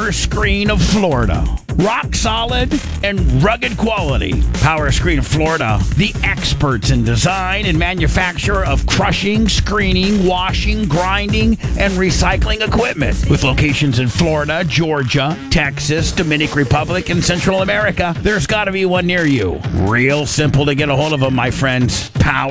Power Screen of Florida. Rock solid and rugged quality. Power Screen of Florida, the experts in design and manufacture of crushing, screening, washing, grinding, and recycling equipment. With locations in Florida, Georgia, Texas, Dominican Republic, and Central America, there's got to be one near you. Real simple to get a hold of them, my friends.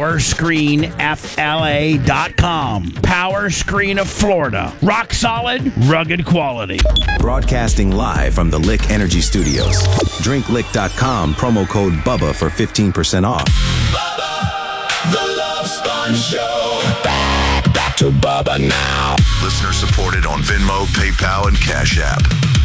PowerscreenFLA.com. Power Screen of Florida. Rock solid, rugged quality. Broadcasting live from the Lick Energy Studios. DrinkLick.com, promo code BUBBA for 15% off. Bubba, the Love Sponge Show. Back to Bubba now. Listener supported on Venmo, PayPal, and Cash App.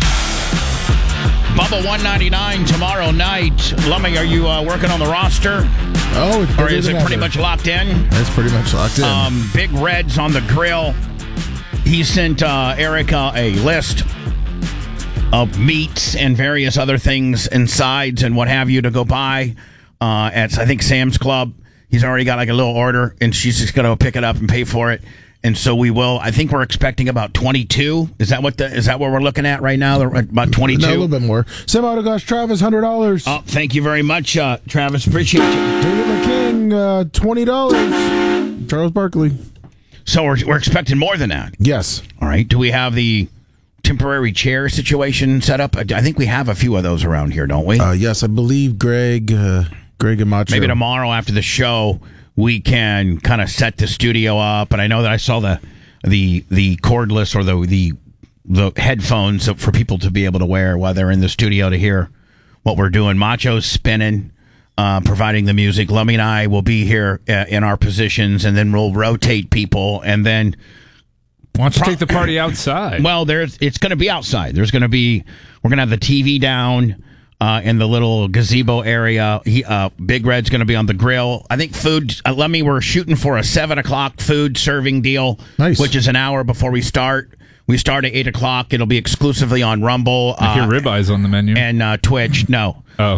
Bubba 199 tomorrow night. Lummy, are you working on the roster? Oh, or is it pretty much locked in? It's pretty much locked in. Big Red's on the grill. He sent Erica a list of meats and various other things and sides and what have you to go buy at, I think, Sam's Club. He's already got like a little order, and she's just going to pick it up and pay for it. And so we will. I think we're expecting about 22. Is that what we're looking at right now? About 22. No, a little bit more. Sam Auto Gosh, Travis, $100. Oh, thank you very much, Travis. Appreciate you. David McKing, $20. Charles Barkley. So we're expecting more than that. Yes. All right. Do we have the temporary chair situation set up? I think we have a few of those around here, don't we? Yes, I believe Greg and Macho. Maybe tomorrow after the show, we can kind of set the studio up. And I know that I saw the cordless or the headphones for people to be able to wear while they're in the studio to hear what we're doing. Macho's spinning, providing the music. Lummy and I will be here in our positions, and then we'll rotate people, and then why don't you take the party outside? Well, it's going to be outside. We're going to have the TV down in the little gazebo area. Big Red's going to be on the grill. I think food. We're shooting for a 7:00 food serving deal, nice, which is an hour before we start. We start at 8:00. It'll be exclusively on Rumble. I hear ribeyes on the menu and Twitch. No. Oh,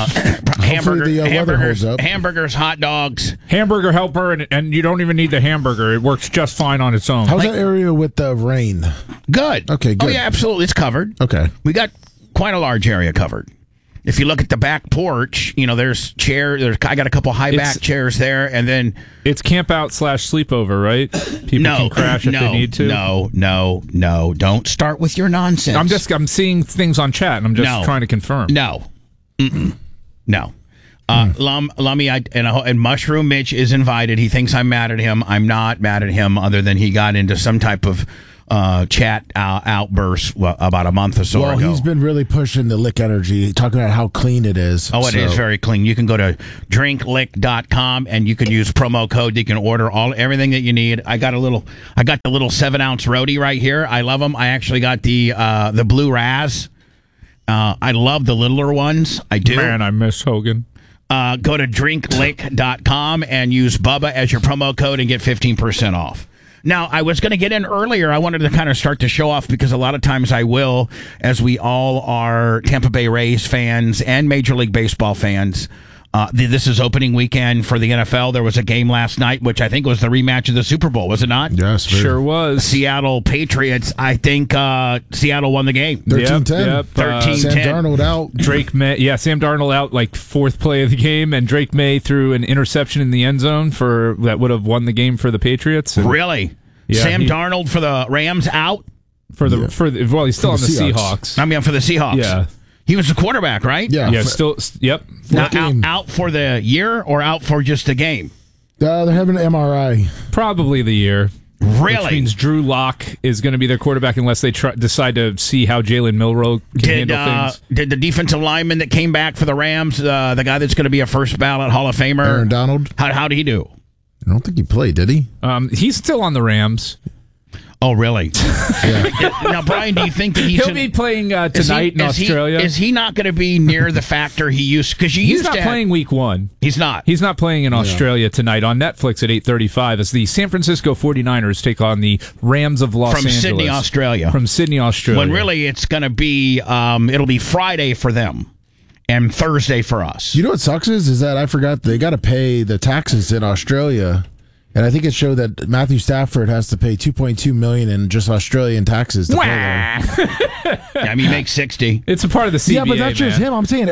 hamburgers, hot dogs, hamburger helper, and you don't even need the hamburger. It works just fine on its own. How's that area with the rain? Good. Okay, good. Oh yeah, absolutely. It's covered. Okay, we got quite a large area covered. If you look at the back porch, there's chairs. I got a couple high back chairs there, and then it's camp out / sleepover, right? People can crash if they need to. No. Don't start with your nonsense. I'm seeing things on chat, and I'm just trying to confirm. No. No. Lummy and Mushroom Mitch is invited. He thinks I'm mad at him. I'm not mad at him, other than he got into some type of chat outburst about a month or so ago. Well, he's been really pushing the Lick Energy, talking about how clean it is. Oh, it is very clean. You can go to drinklick.com and you can use promo code. You can order everything that you need. I got the little 7-ounce roadie right here. I love them. I actually got the blue Raz. I love the littler ones. I do. Man, I miss Hogan. Go to drinklick.com and use Bubba as your promo code and get 15% off. Now, I was going to get in earlier. I wanted to kind of start to show off because a lot of times I will, as we all are Tampa Bay Rays fans and Major League Baseball fans. This is opening weekend for the NFL. There was a game last night, which I think was the rematch of the Super Bowl, was it not? Yes, sure was. Seattle Patriots. I think Seattle won the game. 13-10. Yep. 13-10. Sam Darnold out. Drake May. Yeah, Sam Darnold out like fourth play of the game, and Drake May threw an interception in the end zone that would have won the game for the Patriots. Really? Yeah, Sam Darnold for the Rams out? He's still on the Seahawks. I mean, for the Seahawks. Yeah. He was the quarterback, right? Yeah, still, yep. Now, out for the year or out for just the game? They're having an MRI. Probably the year. Really? Which means Drew Lock is going to be their quarterback unless they decide to see how Jalen Milroe can handle things. Did the defensive lineman that came back for the Rams, the guy that's going to be a first ballot Hall of Famer, Aaron Donald? How did he do? I don't think he played, did he? He's still on the Rams. Oh, really? Yeah. Now, Brian, do you think that he'll be playing tonight in Australia? Is he not going to be near the factor he used? Because he's not playing Week 1. He's not. He's not playing in Australia tonight on Netflix at 8:35 as the San Francisco 49ers take on the Rams of Los Angeles. From Sydney, Australia. When really it's going to be, it'll be Friday for them and Thursday for us. You know what sucks is that I forgot they got to pay the taxes in Australia. And I think it showed that Matthew Stafford has to pay $2.2 million in just Australian taxes to play there. I mean, he makes 60. It's a part of the CBA. Yeah, but that's just him. I'm saying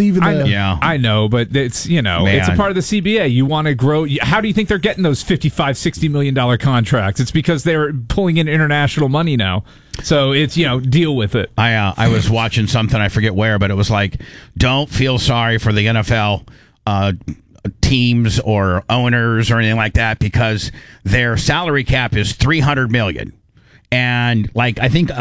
I know, but it's it's a part of the CBA. You want to grow. How do you think they're getting those $55-60 million contracts? It's because they're pulling in international money now. So it's deal with it. I was watching something, I forget where, but it was like, don't feel sorry for the NFL teams or owners or anything like that, because their salary cap is $300 million, and like I think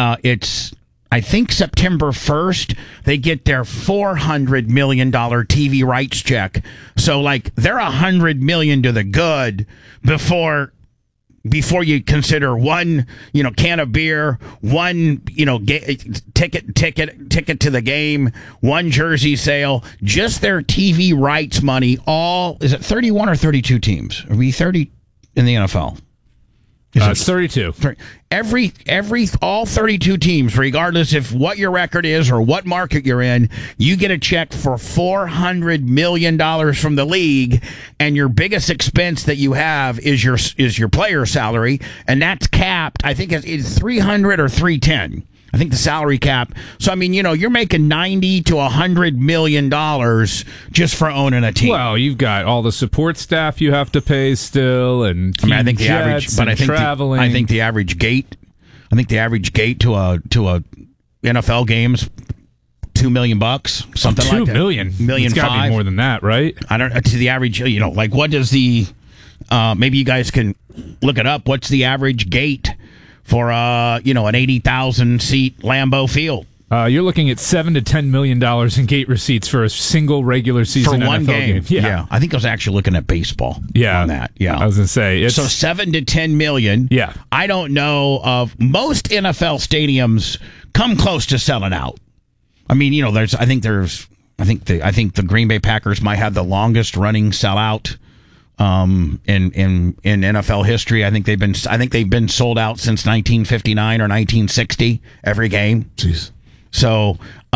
September 1st they get their $400 million TV rights check. So like they're $100 million to the good before you consider one can of beer, one ticket to the game, one jersey sale, just their TV rights money. All, is it 31 or 32 teams? Are we 30 in the NFL? It's 32. All 32 teams, regardless of what your record is or what market you're in, you get a check for $400 million from the league, and your biggest expense that you have is your player salary, and that's capped. I think it's 300 or 310. I think the salary cap. So I mean, you're making $90 to $100 million just for owning a team. Well, you've got all the support staff you have to pay still, and I think the average, but traveling. I think the average gate to a NFL game's $2 million, something like that. $2 million. It's got to be more than that, right? I don't. To the average, like what does the? Maybe you guys can look it up. What's the average gate for an 80,000 seat Lambeau Field? You're looking at $7 to $10 million in gate receipts for a single regular season for one NFL game. Yeah, I think I was actually looking at baseball. Yeah, on that. Yeah, I was gonna say so $7 to $10 million. Yeah, I don't know of most NFL stadiums come close to selling out. I mean, I think the Green Bay Packers might have the longest running sellout in NFL history. I think they've been sold out since 1959 or 1960 every game. Jeez. So,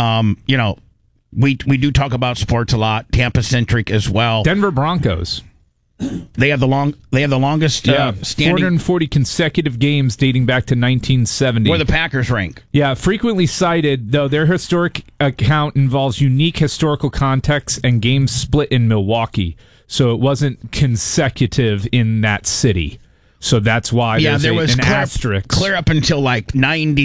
we do talk about sports a lot. Tampa centric as well. Denver Broncos. They have the longest standing 440 consecutive games dating back to 1970. Where the Packers rank. Yeah, frequently cited, though their historic account involves unique historical context and games split in Milwaukee. So it wasn't consecutive in that city. So that's why there was an asterisk. Clear up until like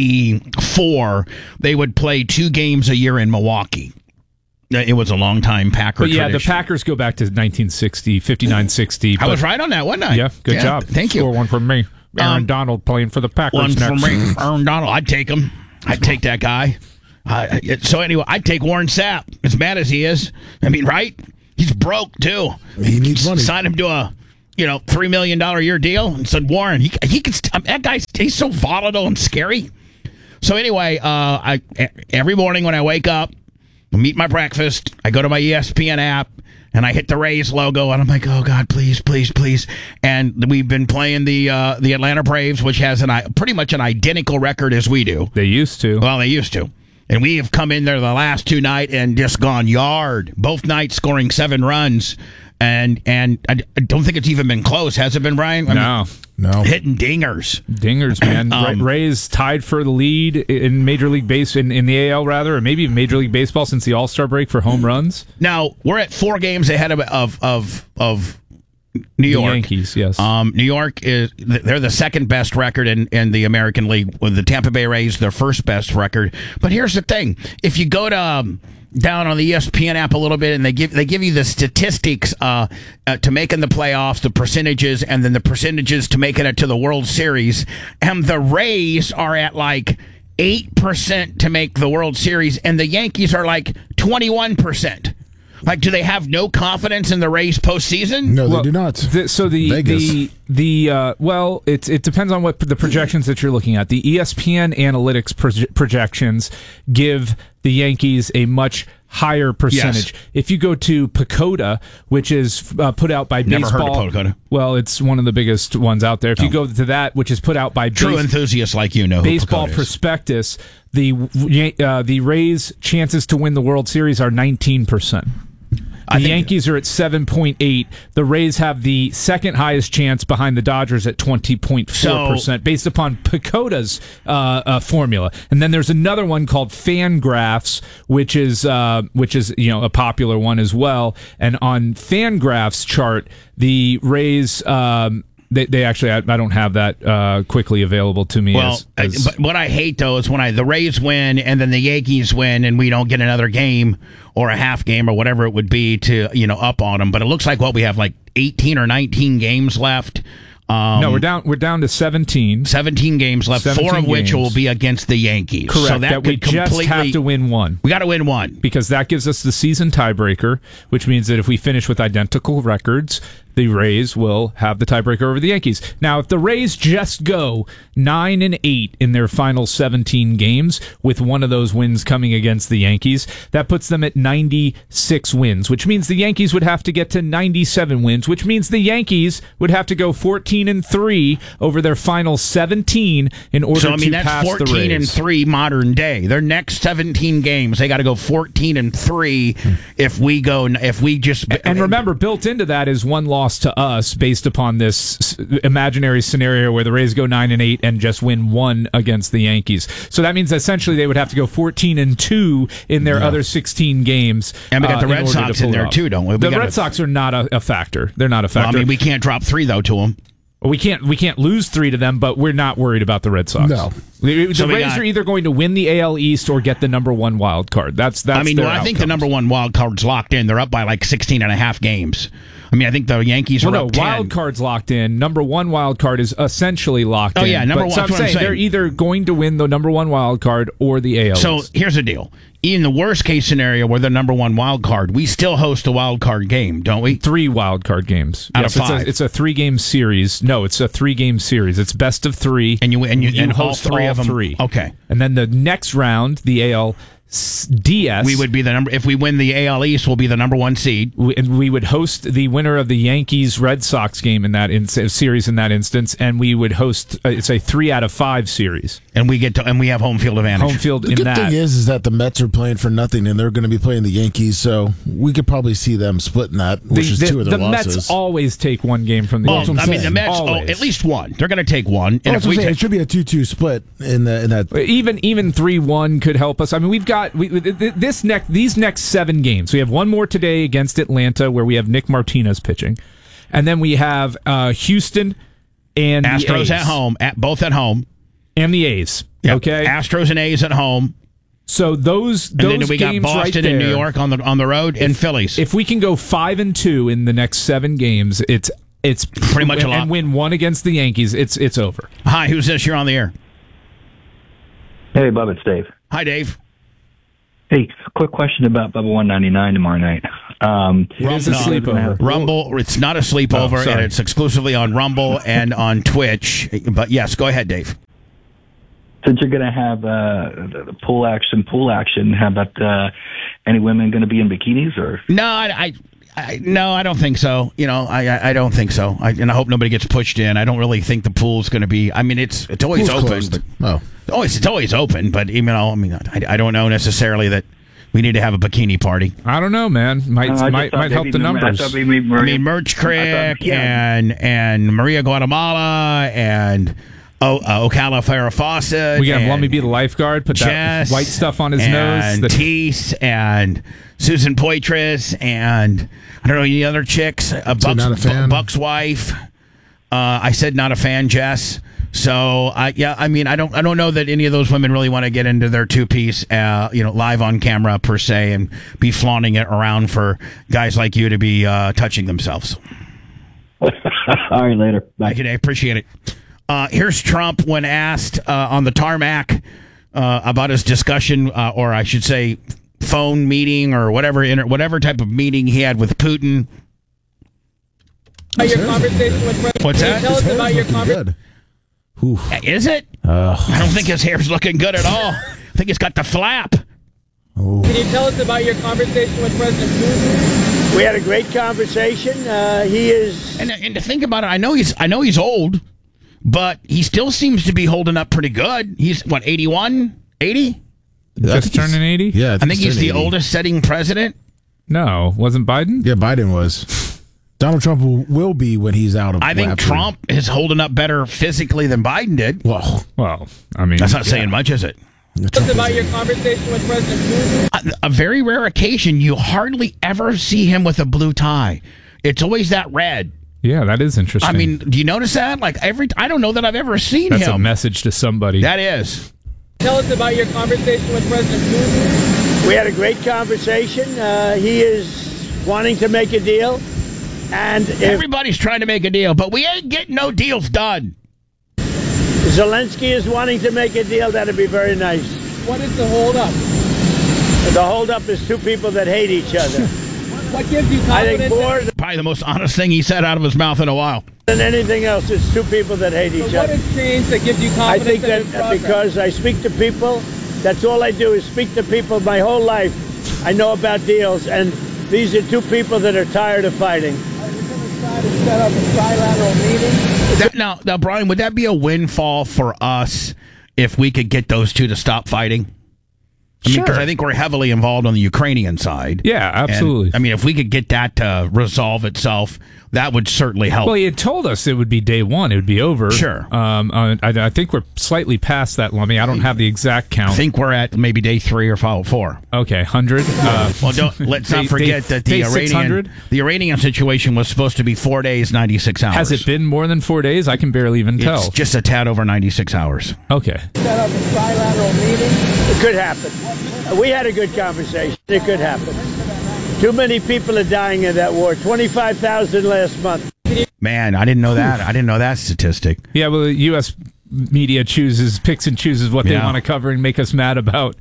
94, they would play 2 games a year in Milwaukee. It was a long time Packer tradition. The Packers go back to 1960, 59-60. I was right on that, wasn't I? Yeah, good job. Thank you. Score one from me. Aaron Donald playing for the Packers one next. From me. Aaron Donald. I'd take him. I'd take that guy. So anyway, I'd take Warren Sapp, as mad as he is. I mean, right? He's broke, too. He needs money. Sign him to a $3 million a year deal and said, Warren, he can. That guy's he's so volatile and scary. So anyway, every morning when I wake up, I eat my breakfast, I go to my ESPN app, and I hit the Rays logo, and I'm like, oh God, please, please, please. And we've been playing the Atlanta Braves, which has pretty much an identical record as we do. They used to. Well, they used to. And we have come in there the last 2 nights and just gone yard. Both nights scoring 7 runs. And I don't think it's even been close. Has it been, Brian? No. Hitting dingers. Dingers, man. Rays tied for the lead in Major League Base, in the AL, rather, or maybe Major League Baseball since the All-Star break for home runs. Now, we're at 4 games ahead of New York. The Yankees, yes. New York they're the second best record in the American League. With the Tampa Bay Rays, their first best record. But here's the thing: if you go to down on the ESPN app a little bit, and they give you the statistics to making the playoffs, the percentages, and then the percentages to making it to the World Series, and the Rays are at like 8% to make the World Series, and the Yankees are like 21%. Like, do they have no confidence in the Rays postseason? No, they do not. It depends on what the projections that you're looking at. The ESPN analytics projections give the Yankees a much higher percentage. Yes. If you go to PECOTA, which is put out by Never baseball, heard of PECOTA. Well, it's one of the biggest ones out there. If you go to that, which is put out by true enthusiasts like you know who Baseball PECOTA is. Prospectus, the Rays' chances to win the World Series are 19%. The Yankees are at 7.8. The Rays have the second highest chance behind the Dodgers at 20.4%, based upon Pacoda's formula. And then there's another one called FanGraphs, which is a popular one as well. And on FanGraphs chart, the Rays. They actually, I don't have that quickly available to me. Well, but what I hate, though, is when the Rays win and then the Yankees win and we don't get another game or a half game or whatever it would be to, up on them. But it looks like, we have like 18 or 19 games left. No, we're down to 17. 17 games left, 4 of which will be against the Yankees. Correct. So that we just have to win one. We got to win one. Because that gives us the season tiebreaker, which means that if we finish with identical records, the Rays will have the tiebreaker over the Yankees. Now, if the Rays just go 9-8 in their final 17 games, with one of those wins coming against the Yankees, that puts them at 96 wins, which means the Yankees would have to get to 97 wins, which means the Yankees would have to go 14-3 over their final 17 in order to pass the Rays. That's 14-3 modern day. Their next 17 games, they got to go 14-3 if we just. And remember, built into that is one loss to us based upon this imaginary scenario where the Rays go 9-8 and just win one against the Yankees. So that means essentially they would have to go 14-2 in their other 16 games. And we got the Red Sox in there too, don't we? The Red Sox are not a factor. They're not a factor. Well, we can't drop 3 though to them. We can't lose 3 to them, but we're not worried about the Red Sox. No. The Rays are either going to win the AL East or get the number 1 wild card. That's I think the number 1 wild card's locked in. They're up by like 16 and a half games. I think the Yankees are up 10. Wild card's locked in. Number 1 wild card is essentially locked in. Oh, yeah, number 1. So I'm saying they're either going to win the number 1 wild card or the AL East. So here's the deal. In the worst case scenario where they're number 1 wild card, we still host a wild card game, don't we? 3 wild card games. Out of 5. It's a 3-game series. No, it's a 3-game series. It's best of 3. And you host all 3 all of them. 3. Okay. And then the next round, the AL DS. We would be the number. If we win the AL East, we'll be the number 1 seed. We would host the winner of the Yankees Red Sox game in that series in that instance, and we would host. It's a 3 out of 5 series, and we have home field advantage. Home field. The good thing is that the Mets are playing for nothing, and they're going to be playing the Yankees, so we could probably see them splitting that, which is 2 of their losses. The Mets always take 1 game from the Yankees. The Mets at least 1. They're going to take 1, and it should be a 2-2 split in that. Even 3-1 could help us. We've got these next 7 games. We have 1 more today against Atlanta, where we have Nick Martinez pitching, and then we have Houston and Astros the A's. at home, both at home, and the A's. Yep. Okay, Astros and A's at home. So those and then we games got Boston right and New York on the road, and Phillies. If we can go 5-2 in the next 7 games, it's pretty much a lot. And win 1 against the Yankees, it's over. Hi, who's this? You're on the air. Hey, Bubba, it's Dave. Hi, Dave. Hey, quick question about Bubba 199 tomorrow night. It's a sleepover. Rumble, it's not a sleepover, and it's exclusively on Rumble and on Twitch. But yes, go ahead, Dave. Since you're going to have the pool action, how about any women going to be in bikinis? Or no, I don't think so. I don't think so. And I hope nobody gets pushed in. I don't really think the pool's going to be. It's always open. It's always open, but I don't know necessarily that we need to have a bikini party. I don't know, man. Might help the numbers. Merch Crick and Maria Guatemala and Ocala Farrah Fawcett. We got Let Me Be the Lifeguard. Put Jess, that white stuff on his nose. And Teese and Susan Poitras and I don't know any other chicks. Buck's wife. I said not a fan, Jess. So I don't know that any of those women really want to get into their 2-piece, live on camera per se, and be flaunting it around for guys like you to be touching themselves. All right, later. Bye. Thank you, Dave. Appreciate it. Here's Trump when asked on the tarmac about his discussion, or I should say, phone meeting or whatever type of meeting he had with Putin. Your conversation with President. What's that? Tell us about your conversation. Is it? I don't think his hair's looking good at all. I think he's got the flap. Can you tell us about your conversation with President Putin? We had a great conversation. He is, and to think about it, I know he's old, but he still seems to be holding up pretty good. He's what, 81, 80? Just turning 80? Yeah, I think he's the oldest sitting president. No, wasn't Biden? Yeah, Biden was. Donald Trump will be when he's out of. I think rapture. Trump is holding up better physically than Biden did. Well, I mean, That's not saying much, is it? Tell us about your conversation with President Putin. A very rare occasion, you hardly ever see him with a blue tie. It's always that red. Yeah, that is interesting. I mean, do you notice that? Like I don't know that I've ever seen that's him. a message to somebody. That is. Tell us about your conversation with President Putin. We had a great conversation. He is wanting to make a deal. And if Everybody's trying to make a deal, but we ain't getting no deals done. Zelensky is wanting to make a deal, that'd be very nice. What is the holdup? The holdup is two people that hate each other. What gives you I think confidence? more Probably the most honest thing he said out of his mouth in a while. than anything else, it's two people that hate So each what other. has changed that gives you I confidence think in that his progress? because I speak to people, that's all I do is speak to people my whole life. I know about deals, and these are two people that are tired of fighting. Are you going to try to set up a trilateral meeting? Now, Brian, would that be a windfall for us if we could get those two to stop fighting? I mean, because I think we're heavily involved on the Ukrainian side. Yeah, absolutely. And, I mean, if we could get that to resolve itself, that would certainly help. Well, he had told us it would be day one. It would be over. Sure. I think we're slightly past that, Lummy. I don't have the exact count. I think we're at maybe day 3 or 4. Okay, 100. Well, let's not forget that day 600? the Iranian situation was supposed to be 4 days, 96 hours. Has it been more than 4 days? I can barely even tell. It's just a tad over 96 hours. Okay. Set up a trilateral meeting? It could happen. We had a good conversation. It could happen. Too many people are dying in that war. 25,000 last month. Man, I didn't know that. I didn't know that statistic. Yeah, well, the U.S. media picks and chooses what they Yeah. want to cover and make us mad about.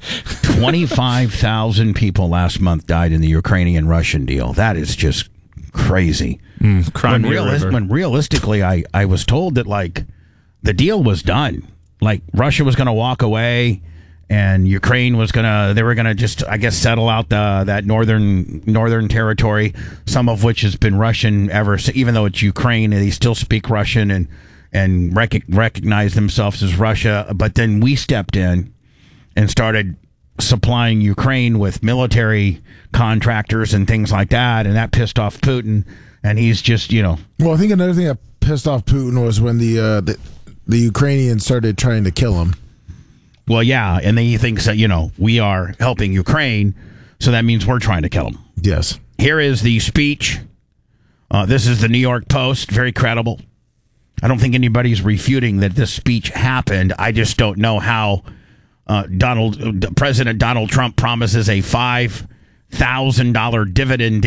25,000 people last month died in the Ukrainian-Russian deal. That is just crazy. Crimea River. When realistically, I was told that, like, the deal was done. Like, Russia was going to walk away, and Ukraine was they were going to just, I guess, settle out that northern territory, some of which has been Russian ever, even though it's Ukraine, and they still speak Russian and recognize themselves as Russia. But then we stepped in and started supplying Ukraine with military contractors and things like that, and that pissed off Putin, and he's just, Well, I think another thing that pissed off Putin was when the Ukrainians started trying to kill him. Well, yeah, and then he thinks that, we are helping Ukraine, so that means we're trying to kill him. Yes. Here is the speech. This is the New York Post, very credible. I don't think anybody's refuting that this speech happened. I just don't know how President Donald Trump promises a $5,000 dividend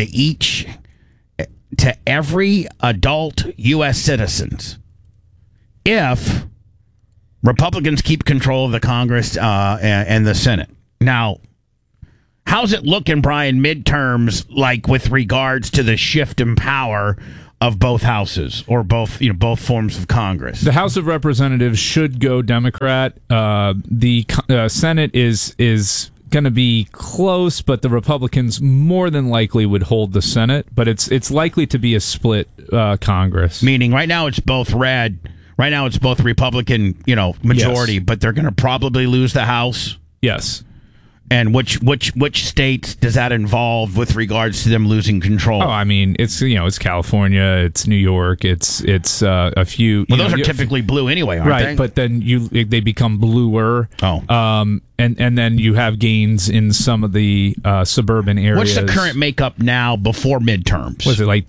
to every adult U.S. citizens if Republicans keep control of the Congress and the Senate. Now, how's it looking, Brian, midterms, like with regards to the shift in power of both houses or both forms of Congress? The House of Representatives should go Democrat. The Senate is going to be close, but the Republicans more than likely would hold the Senate. But it's likely to be a split Congress. Meaning, right now it's both red. Right now it's both Republican, majority, Yes. but they're going to probably lose the House. Yes. And which states does that involve with regards to them losing control? Oh, I mean, it's California, it's New York, it's a few. Well, those are typically blue anyway, aren't right, they? but then they become bluer. Oh, and then you have gains in some of the suburban areas. What's the current makeup now before midterms? Was it like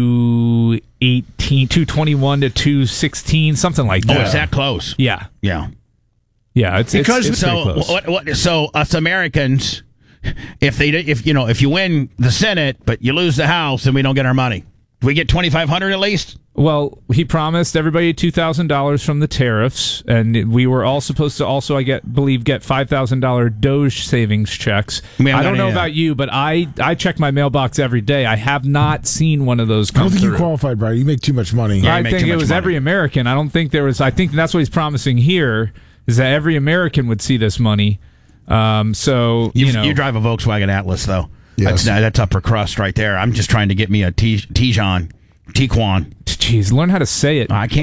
221 to 216, something like that? Oh, it's that close. Yeah. Yeah. Yeah, it's pretty close. So us Americans, if you win the Senate but you lose the House, then we don't get our money. Do we get $2,500 at least? Well, he promised everybody $2,000 from the tariffs, and we were all supposed to also, believe, get $5,000 Doge savings checks. I don't know about you, but I check my mailbox every day. I have not seen one of those come I don't think through. you qualified, Brian. You make too much money. Yeah, I think it was every American. I don't think there was. I think that's what he's promising here, is that every American would see this money. So you drive a Volkswagen Atlas, though. Yes. That's upper crust right there. I'm just trying to get me a Tiguan. Jeez, learn how to say it. I can't.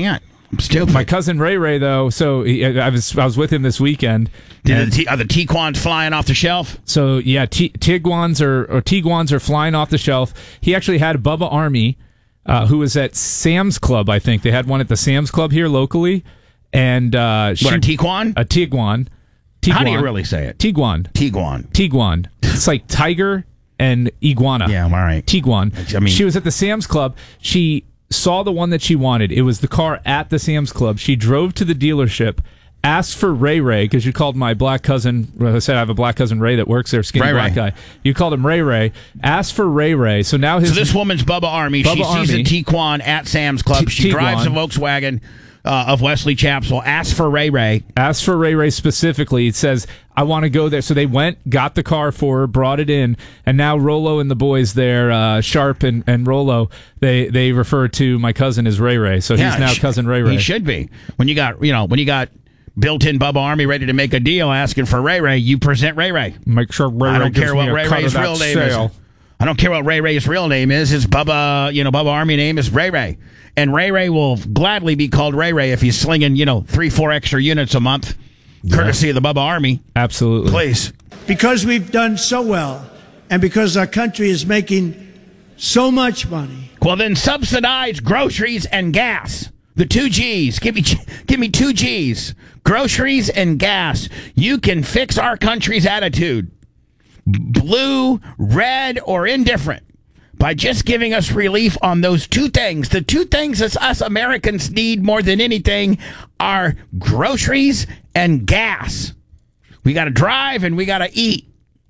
Stupid. My cousin Ray, though, so I was with him this weekend. Are the Tiguans flying off the shelf? So, yeah, Tiguans are flying off the shelf. He actually had Bubba Army, who was at Sam's Club, I think. They had one at the Sam's Club here locally. And a Tiguan? A Tiguan. How do you really say it? Tiguan. It's like tiger and iguana. Yeah, all right. Tiguan. I mean, she was at the Sam's Club. She saw the one that she wanted. It was the car at the Sam's Club. She drove to the dealership, asked for Ray, because you called my black cousin. I said I have a black cousin Ray that works there, skinny black guy. You called him Ray. Asked for Ray. So now So this woman's Bubba Army. She sees a Tiguan at Sam's Club. She drives a Volkswagen of Wesley Chapsell. Asked for Ray. Asked for Ray specifically. It says, I want to go there. So they went, got the car for her, brought it in, and now Rolo and the boys there, Sharp and Rolo, they refer to my cousin as Ray. So he's now cousin Ray. He should be. When you got built-in Bubba Army ready to make a deal asking for Ray, you present Ray. Make sure Ray. I don't care what Ray's real name is. I don't care what Ray's real name is. His Bubba Army name is Ray. And Ray will gladly be called Ray if he's slinging, 3-4 extra units a month, courtesy of the Bubba Army. Absolutely. Please. Because we've done so well, and because our country is making so much money. Well, then subsidize groceries and gas. The 2 G's. Give me 2 G's. Groceries and gas. You can fix our country's attitude. Blue, red, or indifferent. By just giving us relief on those 2 things. The 2 things that us Americans need more than anything are groceries and gas. We got to drive and we got to eat.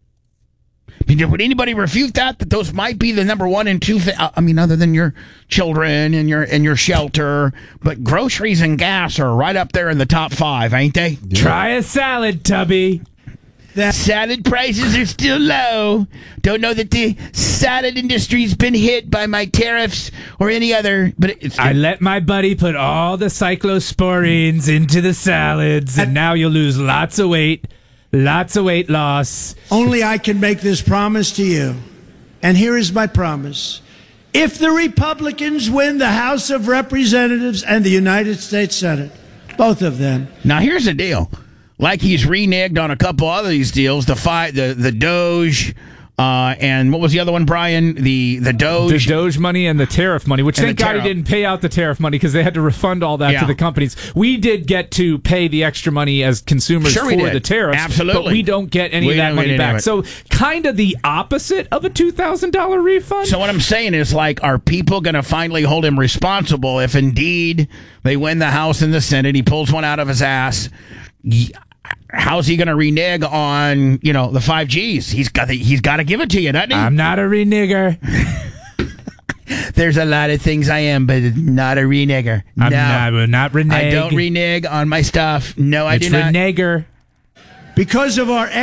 I mean, would anybody refute that those might be the number 1 and 2 other than your children and your shelter, but groceries and gas are right up there in the top 5, ain't they? Yeah. Try a salad, Tubby. The salad prices are still low. Don't know that the salad industry's been hit by my tariffs or any other. But I let my buddy put all the cyclosporines into the salads, and now you'll lose lots of weight. Lots of weight loss. Only I can make this promise to you. And here is my promise. If the Republicans win the House of Representatives and the United States Senate, both of them. Now, here's the deal. Like he's reneged on a couple other these deals, the Doge, and what was the other one, Brian? The Doge. The Doge money and the tariff money, which thank God he didn't pay out the tariff money because they had to refund all that to the companies. We did get to pay the extra money as consumers for the tariffs. Absolutely. But we don't get any of that money back. So kind of the opposite of a $2,000 refund. So what I'm saying is, are people going to finally hold him responsible if indeed they win the House and the Senate? He pulls one out of his ass. How's he going to renege on, the 5 Gs? He's got to give it to you, doesn't he? I'm not a renegger. There's a lot of things I am, but not a renegger. I'm not renege. I don't renege on my stuff. No, I do not. It's reneger. Because of our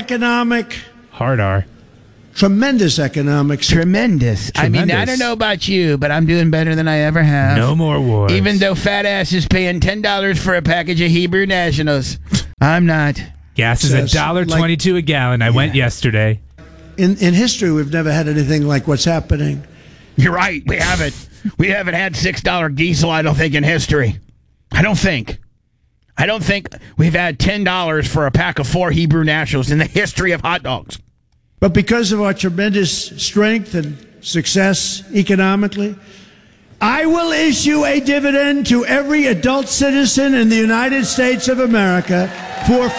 tremendous economics. Tremendous. I mean, I don't know about you, but I'm doing better than I ever have. No more wars. Even though fat ass is paying $10 for a package of Hebrew Nationals, I'm not. Gas is $1.22 a gallon. I went yesterday. In history, we've never had anything like what's happening. You're right. We haven't. We haven't had $6 diesel, I don't think, in history. I don't think we've had $10 for a pack of 4 Hebrew Nationals in the history of hot dogs. But because of our tremendous strength and success economically, I will issue a dividend to every adult citizen in the United States of America for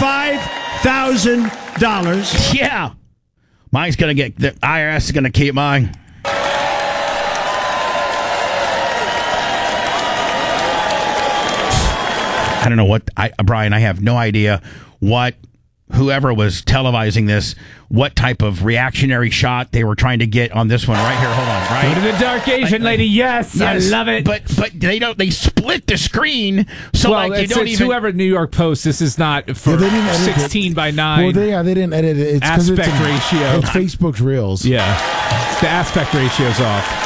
$5,000. Yeah. Mine's going to the IRS is going to keep mine. I don't know what, Brian, I have no idea what whoever was televising this, what type of reactionary shot they were trying to get on this one right here. Hold on, right? Go to the dark Asian lady. Yes, I love it. But they split the screen so you don't even. Whoever New York Post. This is not for 16 by 9. Well, they didn't edit it. It's aspect ratio. It's Facebook's Reels. Yeah, the aspect ratio's off.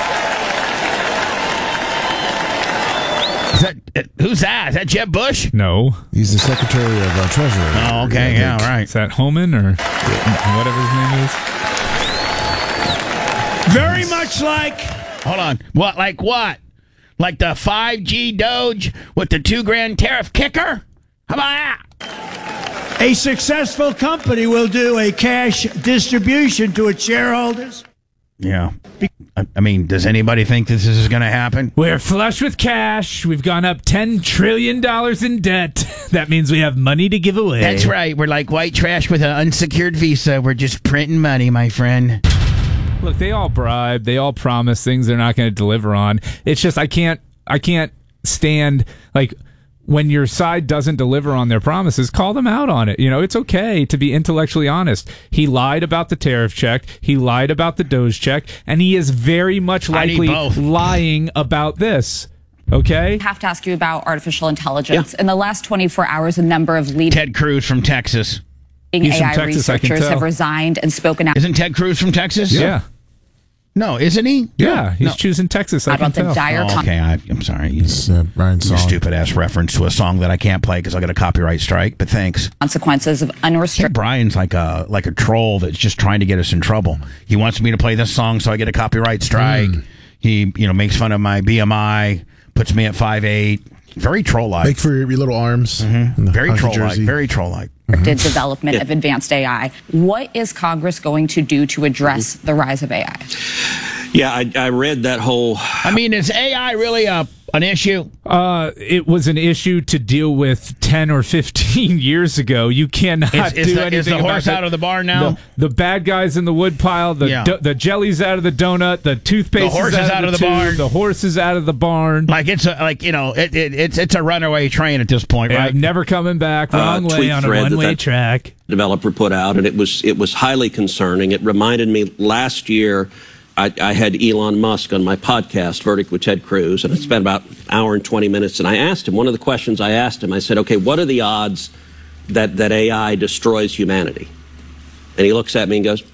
Who's that? Is that Jeb Bush? No. He's the Secretary of Treasury. Oh, okay. Yeah, right. Is that Homan or whatever his name is? Very much like... Hold on. What? Like what? Like the 5G Doge with the $2,000 tariff kicker? How about that? A successful company will do a cash distribution to its shareholders. Yeah. I mean, does anybody think this is going to happen? We're flush with cash. We've gone up $10 trillion in debt. That means we have money to give away. That's right. We're like white trash with an unsecured visa. We're just printing money, my friend. Look, they all bribe. They all promise things they're not going to deliver on. It's just I can't stand, like, when your side doesn't deliver on their promises, call them out on it. You know, it's okay to be intellectually honest. He lied about the tariff check. He lied about the Doge check. And he is very much likely lying about this. Okay? I have to ask you about artificial intelligence. Yeah. In the last 24 hours, a number of leading Ted Cruz from Texas. He's AI from Texas, researchers have resigned and spoken out. Isn't Ted Cruz from Texas? Yeah. No, isn't he? Yeah, he's choosing Texas. I about can the tell. dire okay, I'm sorry. It's Brian's song. Stupid-ass reference to a song that I can't play because I got a copyright strike, but thanks. Consequences of unrestricted. Brian's like a troll that's just trying to get us in trouble. He wants me to play this song so I get a copyright strike. He, makes fun of my BMI, puts me at 5'8". Very troll-like. Make for your little arms. Very troll-like. Very troll-like. Development of advanced AI. What is Congress going to do to address the rise of AI? Yeah, I read that whole... I mean, is AI really an issue? It was an issue to deal with 10 or 15 years ago. You cannot do anything Is the horse about out of the barn now? The bad guys in the woodpile, the jelly's out of the donut, the toothpaste is out of the barn. The horse is out of the barn. Like it's a runaway train at this point, right? Never coming back. Wrong way on a one-way track. Developer put out, and it was highly concerning. It reminded me last year. I had Elon Musk on my podcast, Verdict with Ted Cruz, and I spent about an hour and 20 minutes, and I asked him, one of the questions I asked him, I said, okay, what are the odds that AI destroys humanity? And he looks at me and goes,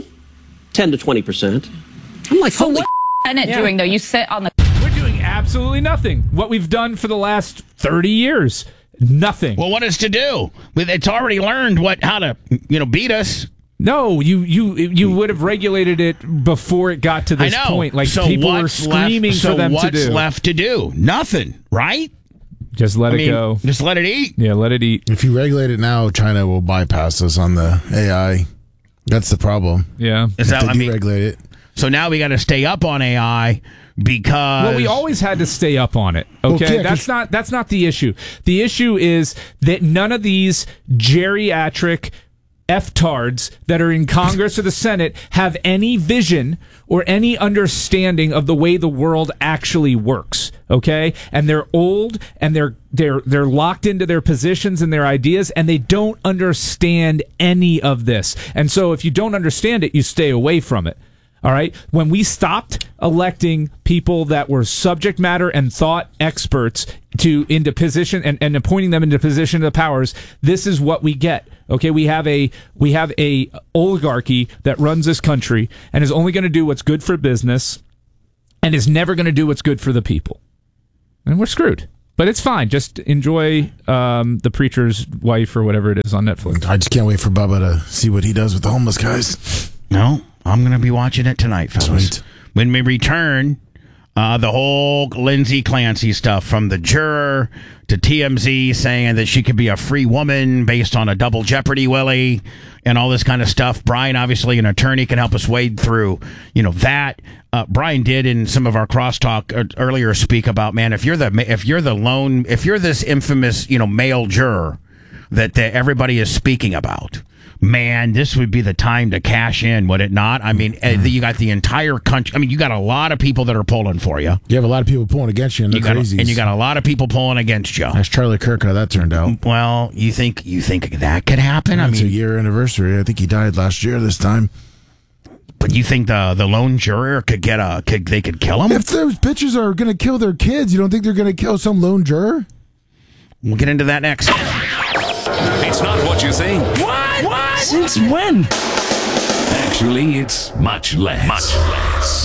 10 to 20%. I'm like, so what's Senate doing, though? You sit on the... We're doing absolutely nothing. What we've done for the last 30 years, nothing. Well, what is to do? It's already learned how to beat us. No, you would have regulated it before it got to this point. Like, so people were screaming for them to do. What's left to do? Nothing, right? Just let it go. Just let it eat. Yeah, let it eat. If you regulate it now, China will bypass us on the AI. That's the problem. Yeah. Regulate it. So now we got to stay up on AI because... Well, we always had to stay up on it. Okay, that's not the issue. The issue is that none of these geriatric F-tards that are in Congress or the Senate have any vision or any understanding of the way the world actually works. Okay, and they're old and they're locked into their positions and their ideas, and they don't understand any of this. And so, if you don't understand it, you stay away from it. All right. When we stopped electing people that were subject matter and thought experts into position and appointing them into position of powers, this is what we get. Okay, we have a oligarchy that runs this country and is only going to do what's good for business and is never going to do what's good for the people. And we're screwed. But it's fine. Just enjoy The Preacher's Wife or whatever it is on Netflix. I just can't wait for Bubba to see what he does with the homeless guys. No, I'm going to be watching it tonight, fellas. Sweet. When we return, the whole Lindsay Clancy stuff, from the juror to TMZ saying that she could be a free woman based on a double jeopardy willy and all this kind of stuff. Brian, obviously an attorney, can help us wade through, that. Brian did in some of our crosstalk earlier speak about, man, if you're this infamous, male juror that everybody is speaking about, man, this would be the time to cash in, would it not? I mean, you got the entire country. I mean, you got a lot of people that are pulling for you. You have a lot of people pulling against you, and they're crazies. And you got a lot of people pulling against you. That's Charlie Kirk, how that turned out. Well, you think that could happen? It's a year anniversary. I think he died last year this time. But you think the lone juror could they could kill him? If those bitches are going to kill their kids, you don't think they're going to kill some lone juror? We'll get into that next. It's not what you think. What? Since when? Actually, it's much less.